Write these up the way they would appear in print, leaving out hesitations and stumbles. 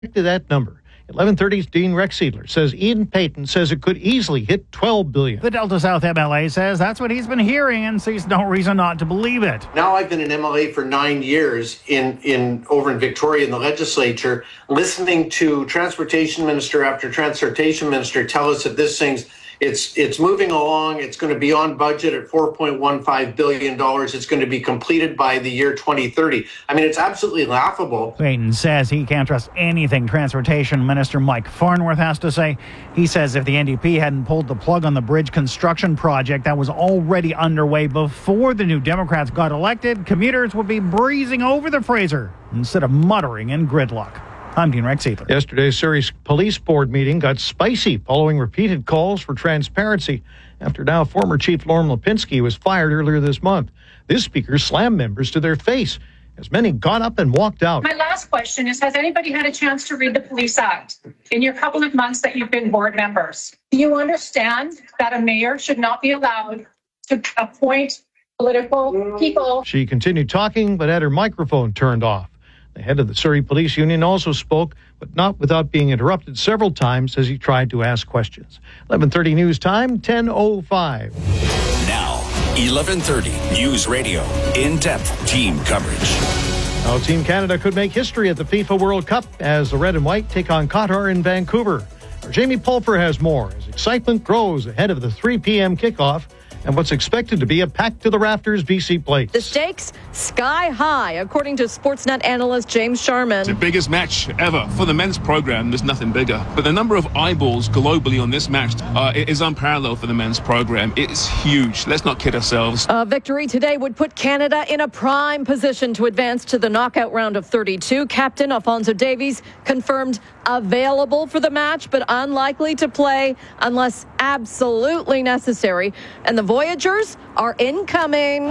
to that number. 11:30's Dean Rexedler says Ian Payton says it could easily hit $12 billion. The Delta South MLA says that's what he's been hearing and sees no reason not to believe it. Now I've been an MLA for 9 years over in Victoria in the legislature, listening to transportation minister after transportation minister tell us that this thing's it's moving along. It's going to be on budget at $4.15 billion. It's going to be completed by the year 2030. I mean, it's absolutely laughable. Payton says he can't trust anything Transportation Minister Mike Farnworth has to say. He says if the NDP hadn't pulled the plug on the bridge construction project that was already underway before the New Democrats got elected, commuters would be breezing over the Fraser instead of muttering in gridlock. I'm Dean Rexedler. Yesterday's Surrey's police board meeting got spicy following repeated calls for transparency after now former Chief Lorne Lipinski was fired earlier this month. This speaker slammed members to their face as many got up and walked out. My last question is, has anybody had a chance to read the Police Act in your couple of months that you've been board members? Do you understand that a mayor should not be allowed to appoint political people? She continued talking but had her microphone turned off. The head of the Surrey Police Union also spoke, but not without being interrupted several times as he tried to ask questions. 11:30 news time, 10:05. Now, 11:30 News Radio. In-depth team coverage. Now, Team Canada could make history at the FIFA World Cup as the Red and White take on Qatar in Vancouver. Our Jamie Pulfer has more as excitement grows ahead of the 3 p.m. kickoff and what's expected to be a packed-to-the-rafters BC Place. The stakes sky high, according to Sportsnet analyst James Sharman. It's the biggest match ever. For the men's program, there's nothing bigger. But the number of eyeballs globally on this match is unparalleled for the men's program. It's huge. Let's not kid ourselves. A victory today would put Canada in a prime position to advance to the knockout round of 32. Captain Alfonso Davies confirmed available for the match, but unlikely to play unless absolutely necessary. And the Voyagers are incoming.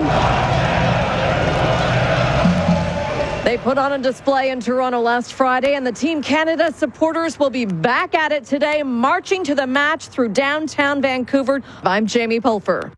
They put on a display in Toronto last Friday, and the Team Canada supporters will be back at it today, marching to the match through downtown Vancouver. I'm Jamie Pulfer.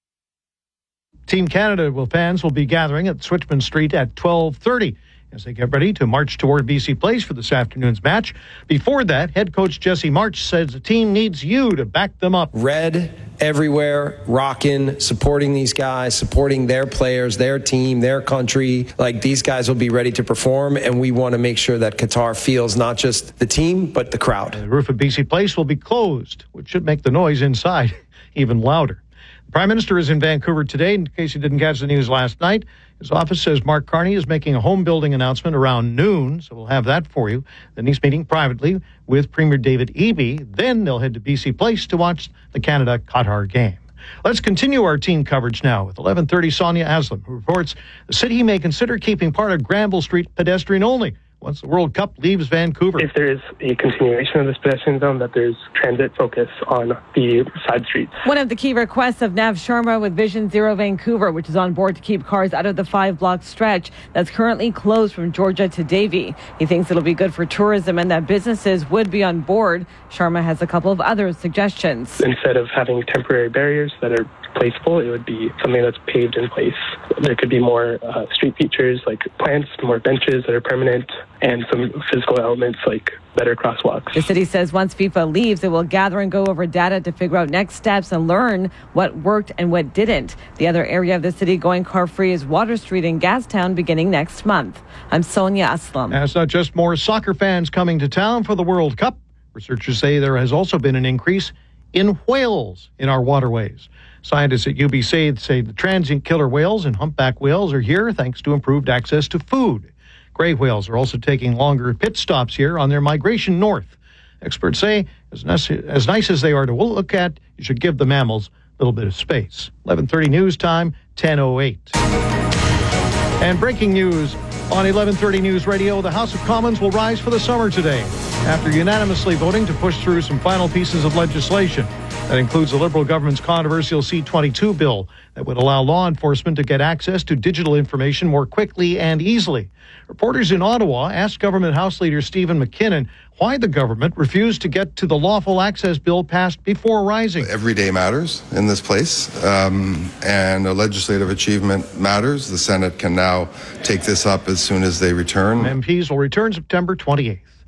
Team Canada fans will be gathering at Switchman Street at 12:30 as they get ready to march toward BC Place for this afternoon's match. Before that, head coach Jesse March says the team needs you to back them up. Red everywhere, rocking, supporting these guys, supporting their players, their team, their country. Like, these guys will be ready to perform, and we want to make sure that Qatar feels not just the team, but the crowd. The roof of BC Place will be closed, which should make the noise inside even louder. The Prime Minister is in Vancouver today, in case you didn't catch the news last night. His office says Mark Carney is making a home building announcement around noon, so we'll have that for you. Then he's meeting privately with Premier David Eby. Then they'll head to BC Place to watch the Canada-Qatar game. Let's continue our team coverage now with 11:30 Sonia Aslam, who reports the city may consider keeping part of Granville Street pedestrian only once the World Cup leaves Vancouver. If there is a continuation of this pedestrian zone, that there's transit focus on the side streets. One of the key requests of Nav Sharma with Vision Zero Vancouver, which is on board to keep cars out of the 5-block stretch that's currently closed from Georgia to Davie. He thinks it'll be good for tourism and that businesses would be on board. Sharma has a couple of other suggestions. Instead of having temporary barriers that are placeable, it would be something that's paved in place. There could be more street features like plants, more benches that are permanent, and some physical elements like better crosswalks. The city says once FIFA leaves, it will gather and go over data to figure out next steps and learn what worked and what didn't. The other area of the city going car-free is Water Street in Gastown beginning next month. I'm Sonia Aslam. And it's not just more soccer fans coming to town for the World Cup. Researchers say there has also been an increase in whales in our waterways. Scientists at UBC say the transient killer whales and humpback whales are here thanks to improved access to food. Gray whales are also taking longer pit stops here on their migration north. Experts say, as nice as they are to look at, you should give the mammals a little bit of space. 11:30 news time, 10:08. And breaking news on 11:30 News Radio, the House of Commons will rise for the summer today after unanimously voting to push through some final pieces of legislation. That includes the Liberal government's controversial C-22 bill that would allow law enforcement to get access to digital information more quickly and easily. Reporters in Ottawa asked Government House Leader Stephen McKinnon why the government refused to get to the lawful access bill passed before rising. Every day matters in this place, and a legislative achievement matters. The Senate can now take this up as soon as they return. MPs will return September 28th.